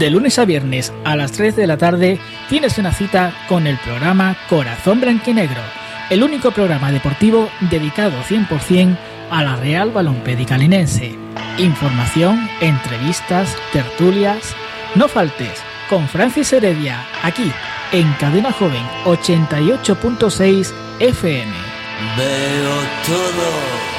De lunes a viernes a las 3 de la tarde tienes una cita con el programa Corazón Blanquinegro, el único programa deportivo dedicado 100% a la Real Balompédica Linense. Información, entrevistas, tertulias. No faltes con Francis Heredia, aquí en Cadena Joven 88.6 FM. Veo todo.